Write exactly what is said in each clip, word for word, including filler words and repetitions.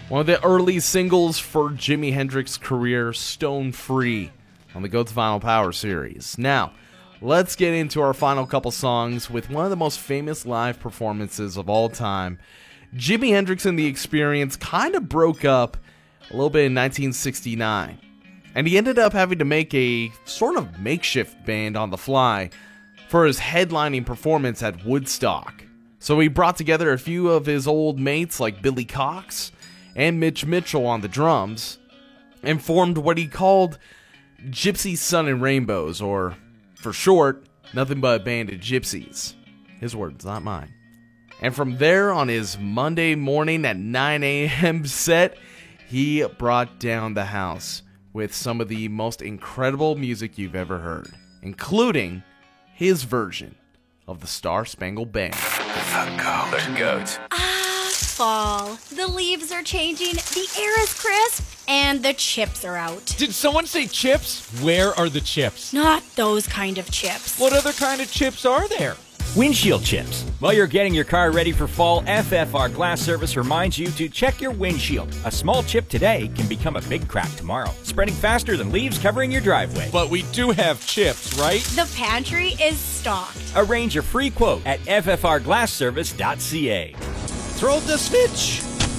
One of the early singles for Jimi Hendrix's career, Stone Free, on the Goats Vinyl Power series. Now, let's get into our final couple songs with one of the most famous live performances of all time. Jimi Hendrix and the Experience kind of broke up a little bit in nineteen sixty-nine, and he ended up having to make a sort of makeshift band on the fly for his headlining performance at Woodstock. So he brought together a few of his old mates like Billy Cox and Mitch Mitchell on the drums, and formed what he called Gypsy Sun and Rainbows, or, for short, nothing but a band of gypsies. His words, not mine. And from there, on his Monday morning at nine a.m. set, he brought down the house with some of the most incredible music you've ever heard, including his version of the Star Spangled Banner. The Goat. The Goat. Ah, fall. The leaves are changing, the air is crisp, and the chips are out. Did someone say chips? Where are the chips? Not those kind of chips. What other kind of chips are there? Windshield chips. While you're getting your car ready for fall, F F R Glass Service reminds you to check your windshield. A small chip today can become a big crack tomorrow, spreading faster than leaves covering your driveway. But we do have chips, right? The pantry is stocked. Arrange a free quote at f f r glass service dot c a. Throw the switch!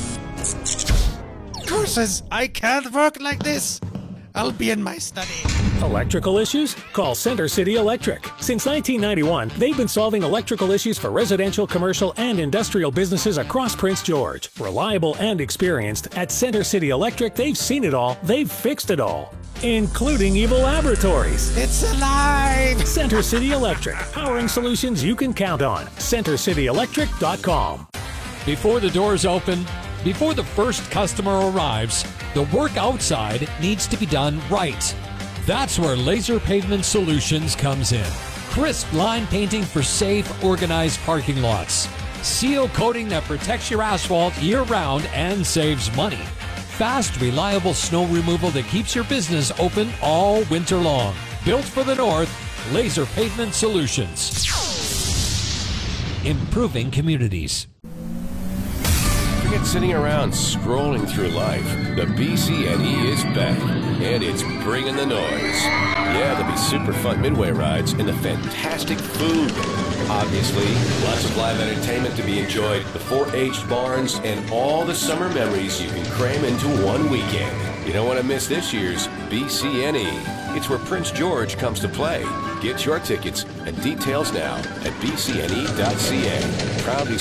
Curses, I can't work like this. I'll be in my study. Electrical issues? Call Center City Electric. Since nineteen ninety-one, they've been solving electrical issues for residential, commercial, and industrial businesses across Prince George. Reliable and experienced, at Center City Electric, they've seen it all, they've fixed it all, including evil laboratories. It's alive! Center City Electric, powering solutions you can count on. center city electric dot com. Before the doors open, before the first customer arrives, the work outside needs to be done right. That's where Laser Pavement Solutions comes in. Crisp line painting for safe, organized parking lots. Seal coating that protects your asphalt year-round and saves money. Fast, reliable snow removal that keeps your business open all winter long. Built for the North, Laser Pavement Solutions. Improving communities. Forget sitting around scrolling through life. The B C N E is back, and it's bringing the noise. Yeah, there'll be super fun midway rides and the fantastic food. Obviously, lots of live entertainment to be enjoyed, the four H barns, and all the summer memories you can cram into one weekend. You don't want to miss this year's B C N E. It's where Prince George comes to play. Get your tickets and details now at b c n e dot c a. Proudly